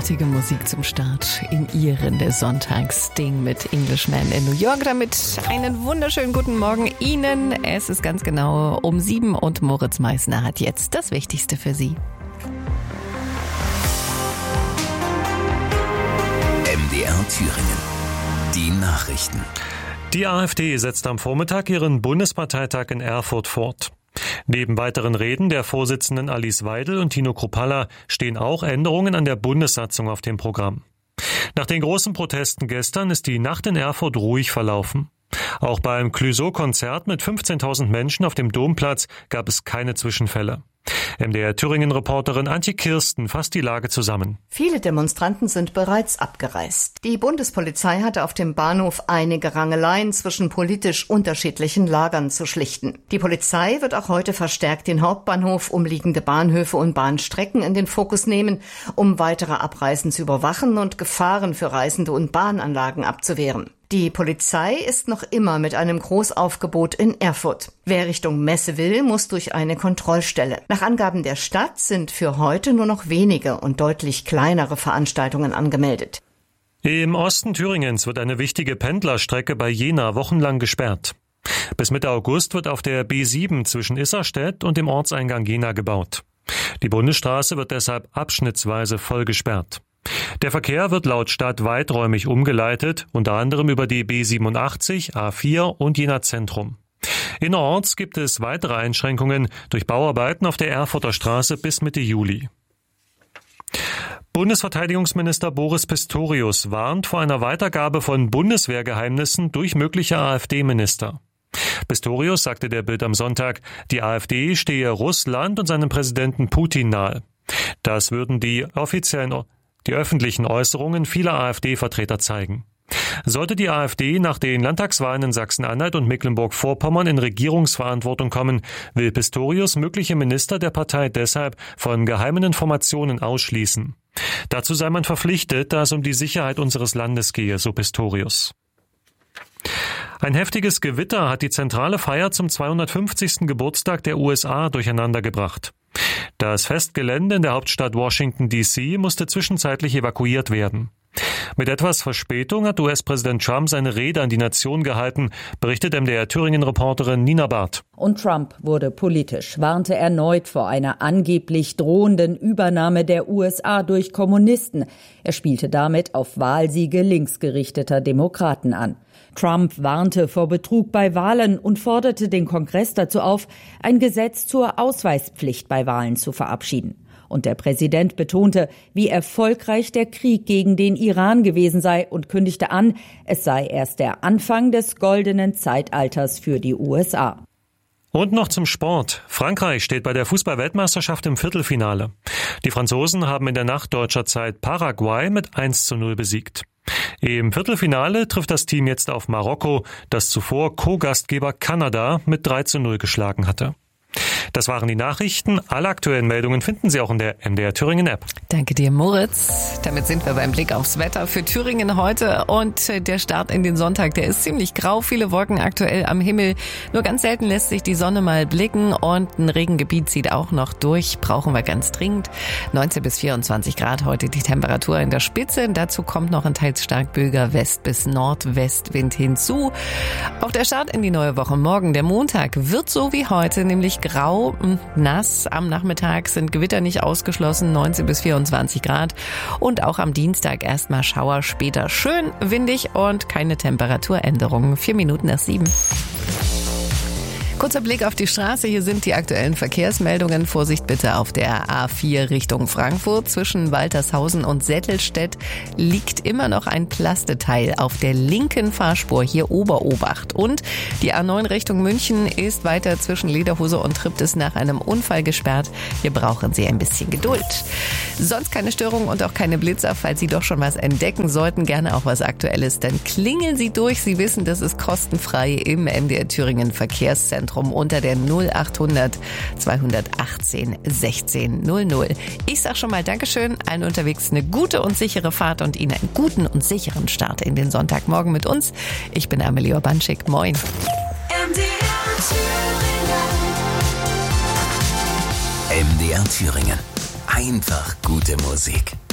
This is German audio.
großartige Musik zum Start in Ihren Sonntagsding mit Englishman in New York. Damit einen wunderschönen guten Morgen Ihnen. Es ist ganz genau um 7 und Moritz Meissner hat jetzt das Wichtigste für Sie. MDR Thüringen. Die Nachrichten. Die AfD setzt am Vormittag ihren Bundesparteitag in Erfurt fort. Neben weiteren Reden der Vorsitzenden Alice Weidel und Tino Kruppalla stehen auch Änderungen an der Bundessatzung auf dem Programm. Nach den großen Protesten gestern ist die Nacht in Erfurt ruhig verlaufen. Auch beim Clouseau-Konzert mit 15.000 Menschen auf dem Domplatz gab es keine Zwischenfälle. MDR Thüringen-Reporterin Antje Kirsten fasst die Lage zusammen. Viele Demonstranten sind bereits abgereist. Die Bundespolizei hatte auf dem Bahnhof einige Rangeleien zwischen politisch unterschiedlichen Lagern zu schlichten. Die Polizei wird auch heute verstärkt den Hauptbahnhof, umliegende Bahnhöfe und Bahnstrecken in den Fokus nehmen, um weitere Abreisen zu überwachen und Gefahren für Reisende und Bahnanlagen abzuwehren. Die Polizei ist noch immer mit einem Großaufgebot in Erfurt. Wer Richtung Messe will, muss durch eine Kontrollstelle. Nach Angaben der Stadt sind für heute nur noch wenige und deutlich kleinere Veranstaltungen angemeldet. Im Osten Thüringens wird eine wichtige Pendlerstrecke bei Jena wochenlang gesperrt. Bis Mitte August wird auf der B7 zwischen Isserstedt und dem Ortseingang Jena gebaut. Die Bundesstraße wird deshalb abschnittsweise voll gesperrt. Der Verkehr wird laut Stadt weiträumig umgeleitet, unter anderem über die B87, A4 und Jena Zentrum. Innerorts gibt es weitere Einschränkungen durch Bauarbeiten auf der Erfurter Straße bis Mitte Juli. Bundesverteidigungsminister Boris Pistorius warnt vor einer Weitergabe von Bundeswehrgeheimnissen durch mögliche AfD-Minister. Pistorius sagte der Bild am Sonntag, die AfD stehe Russland und seinem Präsidenten Putin nahe. Das würden die öffentlichen Äußerungen vieler AfD-Vertreter zeigen. Sollte die AfD nach den Landtagswahlen in Sachsen-Anhalt und Mecklenburg-Vorpommern in Regierungsverantwortung kommen, will Pistorius mögliche Minister der Partei deshalb von geheimen Informationen ausschließen. Dazu sei man verpflichtet, da es um die Sicherheit unseres Landes gehe, so Pistorius. Ein heftiges Gewitter hat die zentrale Feier zum 250. Geburtstag der USA durcheinandergebracht. Das Festgelände in der Hauptstadt Washington, D.C. musste zwischenzeitlich evakuiert werden. Mit etwas Verspätung hat US-Präsident Trump seine Rede an die Nation gehalten, berichtet MDR Thüringen-Reporterin Nina Barth. Und Trump wurde politisch, warnte erneut vor einer angeblich drohenden Übernahme der USA durch Kommunisten. Er spielte damit auf Wahlsiege linksgerichteter Demokraten an. Trump warnte vor Betrug bei Wahlen und forderte den Kongress dazu auf, ein Gesetz zur Ausweispflicht bei Wahlen zu verabschieden. Und der Präsident betonte, wie erfolgreich der Krieg gegen den Iran gewesen sei und kündigte an, es sei erst der Anfang des goldenen Zeitalters für die USA. Und noch zum Sport. Frankreich steht bei der Fußball-Weltmeisterschaft im Viertelfinale. Die Franzosen haben in der Nacht deutscher Zeit Paraguay mit 1:0 besiegt. Im Viertelfinale trifft das Team jetzt auf Marokko, das zuvor Co-Gastgeber Kanada mit 3:0 geschlagen hatte. Das waren die Nachrichten. Alle aktuellen Meldungen finden Sie auch in der MDR Thüringen App. Danke dir, Moritz. Damit sind wir beim Blick aufs Wetter für Thüringen heute. Und der Start in den Sonntag, der ist ziemlich grau. Viele Wolken aktuell am Himmel. Nur ganz selten lässt sich die Sonne mal blicken. Und ein Regengebiet zieht auch noch durch. Brauchen wir ganz dringend. 19 bis 24 Grad heute die Temperatur in der Spitze. Dazu kommt noch ein teils stark böiger West- bis Nordwestwind hinzu. Auch der Start in die neue Woche morgen, der Montag, wird so wie heute, nämlich grau und nass. Am Nachmittag sind Gewitter nicht ausgeschlossen, 19 bis 24 Grad. Und auch am Dienstag erstmal Schauer, später schön windig und keine Temperaturänderungen. 4 Minuten nach 7. Kurzer Blick auf die Straße. Hier sind die aktuellen Verkehrsmeldungen. Vorsicht bitte auf der A4 Richtung Frankfurt. Zwischen Waltershausen und Settelstedt liegt immer noch ein Plasteteil auf der linken Fahrspur. Hier Oberobacht. Und die A9 Richtung München ist weiter zwischen Lederhose und Triptis nach einem Unfall gesperrt. Hier brauchen Sie ein bisschen Geduld. Sonst keine Störungen und auch keine Blitzer. Falls Sie doch schon was entdecken sollten, gerne auch was Aktuelles, dann klingeln Sie durch. Sie wissen, das ist kostenfrei im MDR Thüringen Verkehrszentrum unter der 0800 218 16 00. Ich sag schon mal Dankeschön, allen unterwegs eine gute und sichere Fahrt und Ihnen einen guten und sicheren Start in den Sonntagmorgen mit uns. Ich bin Amelie Urbanschik. Moin. MDR Thüringen. Einfach gute Musik.